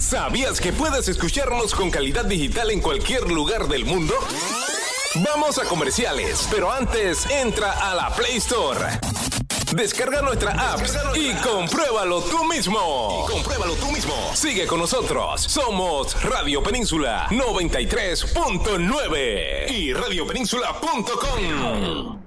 ¿Sabías que puedes escucharnos con calidad digital en cualquier lugar del mundo? Vamos a comerciales, pero antes entra a la Play Store. Descarga nuestra app y compruébalo tú mismo. Sigue con nosotros. Somos Radio Península 93.9 y radiopenínsula.com.